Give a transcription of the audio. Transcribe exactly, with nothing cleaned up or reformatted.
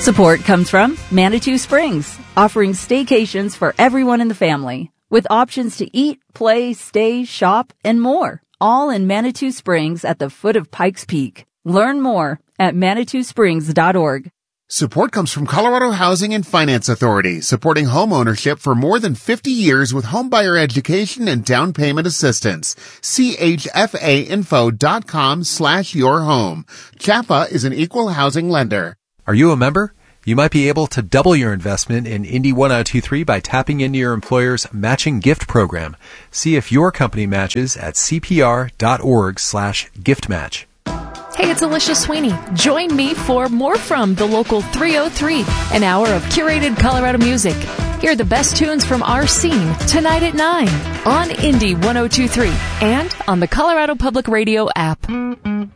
Support comes from Manitou Springs, offering staycations for everyone in the family, with options to eat, play, stay, shop, and more, all in Manitou Springs at the foot of Pikes Peak. Learn more at manitou springs dot org. Support comes from Colorado Housing and Finance Authority, supporting home ownership for more than fifty years with homebuyer education and down payment assistance. C H F A info dot com slash your home. C H A F A is an equal housing lender. Are you a member? You might be able to double your investment in Indy ten twenty-three by tapping into your employer's matching gift program. See if your company matches at c p r dot org slash gift match. Hey, it's Alicia Sweeney. Join me for more from the local three oh three, an hour of curated Colorado music. Hear the best tunes from our scene tonight at nine on Indy ten twenty-three and on the Colorado Public Radio app.